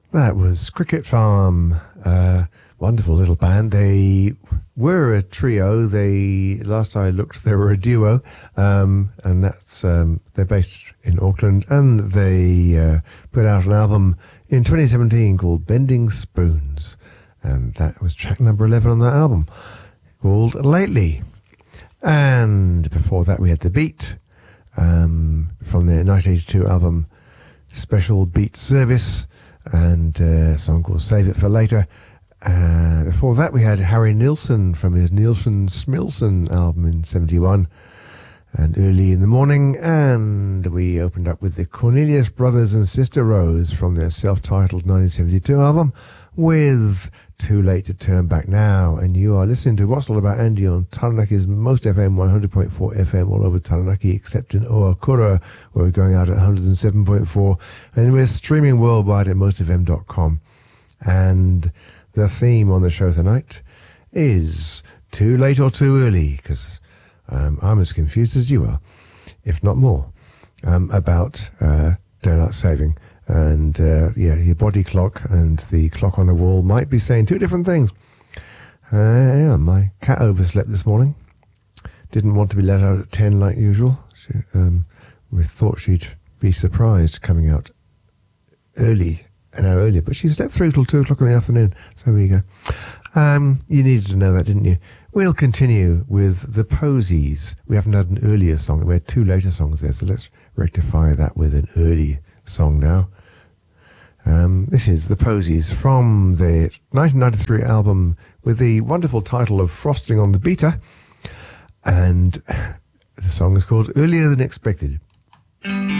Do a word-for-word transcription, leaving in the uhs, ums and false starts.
That was Cricket Farm, uh, wonderful little band. They were a trio. They last I looked, they were a duo, um, and that's um, they're based in Auckland, and they uh, put out an album in twenty seventeen called Bending Spoons, and that was track number eleven on that album, called Lately. And before that, we had The Beat um, from their nineteen eighty-two album Special Beat Service, and uh, a song called Save It for Later. Uh, before that, we had Harry Nilsson from his Nilsson Smilson album in seventy-one, and Early in the Morning. And we opened up with the Cornelius Brothers and Sister Rose from their self-titled nineteen seventy-two album with Too Late to Turn Back Now. And you are listening to What's All About Andy on Taranaki's Most F M, one hundred point four F M all over Taranaki, except in Oakura, where we're going out at one hundred seven point four. And we're streaming worldwide at most f m dot com. And the theme on the show tonight is Too Late or Too Early, because um, I'm as confused as you are, if not more, um, about uh, daylight saving. And uh, yeah, your body clock and the clock on the wall might be saying two different things. Uh, yeah, my cat overslept this morning. Didn't want to be let out at ten like usual. She, um, we thought she'd be surprised coming out early, an hour earlier, but she slept through till two o'clock in the afternoon. So there you go. Um, you needed to know that, didn't you? We'll continue with the Posies. We haven't had an earlier song. We had two later songs there, so let's rectify that with an early song now. Um, this is the Posies from the nineteen ninety-three album with the wonderful title of Frosting on the Beater, and the song is called Earlier Than Expected.